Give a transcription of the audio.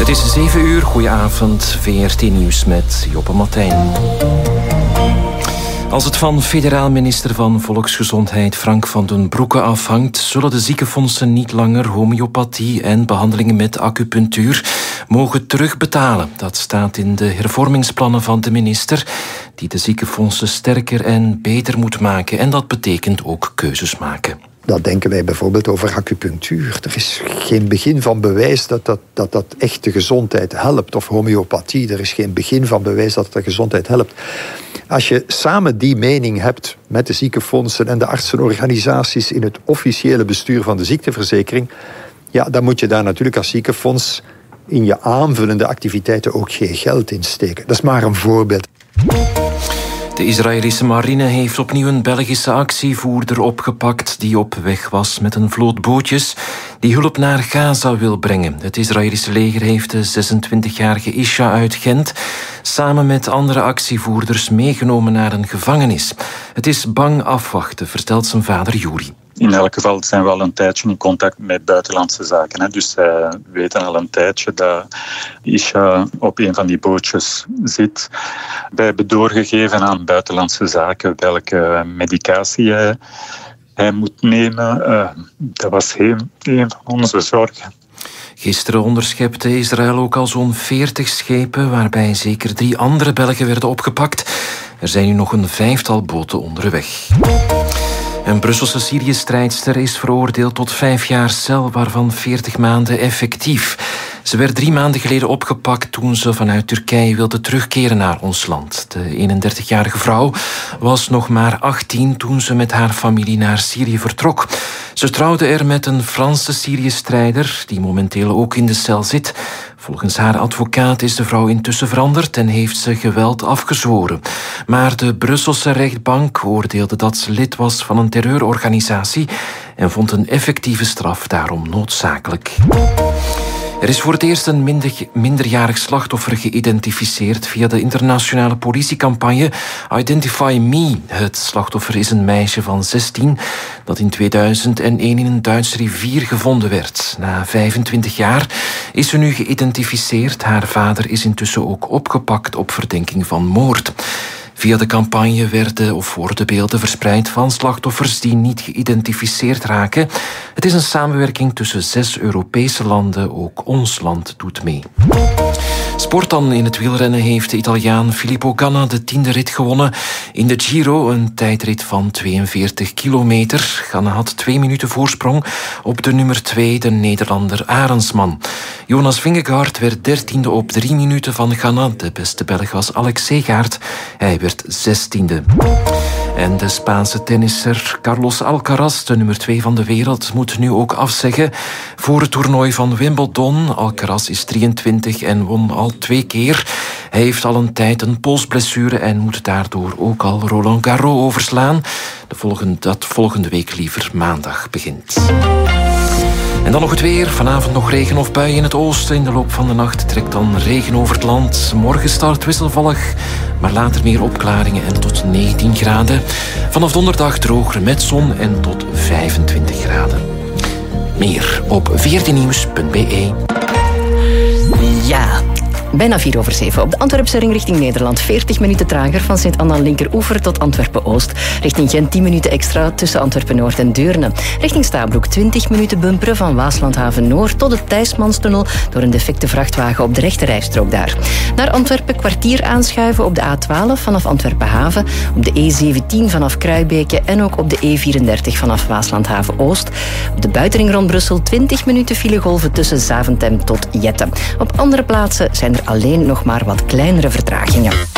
Het is 7 uur, goedenavond, VRT Nieuws met Joppe Martijn. Als het van federaal minister van Volksgezondheid Frank van den Broeke afhangt, zullen de ziekenfondsen niet langer homeopathie en behandelingen met acupunctuur mogen terugbetalen. Dat staat in de hervormingsplannen van de minister, die de ziekenfondsen sterker en beter moet maken. En dat betekent ook keuzes maken. Dat denken wij bijvoorbeeld over acupunctuur. Er is geen begin van bewijs dat echt de gezondheid helpt. Of homeopathie, er is geen begin van bewijs dat het de gezondheid helpt. Als je samen die mening hebt met de ziekenfondsen en de artsenorganisaties in het officiële bestuur van de ziekteverzekering, ja, dan moet je daar natuurlijk als ziekenfonds in je aanvullende activiteiten ook geen geld in steken. Dat is maar een voorbeeld. De Israëlische marine heeft opnieuw een Belgische actievoerder opgepakt die op weg was met een vloot bootjes die hulp naar Gaza wil brengen. Het Israëlische leger heeft de 26-jarige Isha uit Gent samen met andere actievoerders meegenomen naar een gevangenis. Het is bang afwachten, vertelt zijn vader Yuri. In elk geval zijn we al een tijdje in contact met buitenlandse zaken. Dus zij weten al een tijdje dat Isha op een van die bootjes zit. Wij hebben doorgegeven aan buitenlandse zaken welke medicatie hij moet nemen. Dat was een van onze zorgen. Gisteren onderschepte Israël ook al zo'n 40 schepen, waarbij zeker 3 andere Belgen werden opgepakt. Er zijn nu nog een 5-tal boten onderweg. Een Brusselse Syrië-strijdster is veroordeeld tot 5 jaar cel, waarvan 40 maanden effectief. Ze werd 3 maanden geleden opgepakt toen ze vanuit Turkije wilde terugkeren naar ons land. De 31-jarige vrouw was nog maar 18 toen ze met haar familie naar Syrië vertrok. Ze trouwde er met een Franse Syrië-strijder, die momenteel ook in de cel zit. Volgens haar advocaat is de vrouw intussen veranderd en heeft ze geweld afgezworen. Maar de Brusselse rechtbank oordeelde dat ze lid was van een terreurorganisatie en vond een effectieve straf daarom noodzakelijk. Er is voor het eerst een minderjarig slachtoffer geïdentificeerd via de internationale politiecampagne Identify Me. Het slachtoffer is een meisje van 16 dat in 2001 in een Duitse rivier gevonden werd. Na 25 jaar is ze nu geïdentificeerd. Haar vader is intussen ook opgepakt op verdenking van moord. Via de campagne worden beelden verspreid van slachtoffers die niet geïdentificeerd raken. Het is een samenwerking tussen 6 Europese landen, ook ons land doet mee. Sport dan. In het wielrennen heeft de Italiaan Filippo Ganna de 10e rit gewonnen in de Giro, een tijdrit van 42 kilometer. Ganna had 2 minuten voorsprong op de nummer 2, de Nederlander Arendsman. Jonas Vingegaard werd 13e op 3 minuten van Ganna. De beste Belg was Alex Segaert. Hij werd 16e. En de Spaanse tennisser Carlos Alcaraz, de nummer 2 van de wereld, moet nu ook afzeggen voor het toernooi van Wimbledon. Alcaraz is 23 en won al 2 keer. Hij heeft al een tijd een polsblessure en moet daardoor ook al Roland Garros overslaan. Dat volgende week liever maandag begint. En dan nog het weer. Vanavond nog regen of buien in het oosten. In de loop van de nacht trekt dan regen over het land. Morgen start wisselvallig, maar later meer opklaringen en tot 19 graden. Vanaf donderdag droger met zon en tot 25 graden. Meer op vrtnieuws.be. Ja. Bijna 6:04. Op de Antwerpse ring richting Nederland 40 minuten trager van Sint-Anna linkeroever tot Antwerpen-Oost. Richting Gent 10 minuten extra tussen Antwerpen-Noord en Deurne. Richting Stabroek 20 minuten bumperen van Waaslandhaven-Noord tot de Thijsmanstunnel door een defecte vrachtwagen op de rechterrijstrook daar. Naar Antwerpen kwartier aanschuiven op de A12 vanaf Antwerpen-Haven, op de E17 vanaf Kruibeke en ook op de E34 vanaf Waaslandhaven-Oost. Op de buitenring rond Brussel 20 minuten filegolven tussen Zaventem tot Jette. Op andere plaatsen zijn er alleen nog maar wat kleinere vertragingen.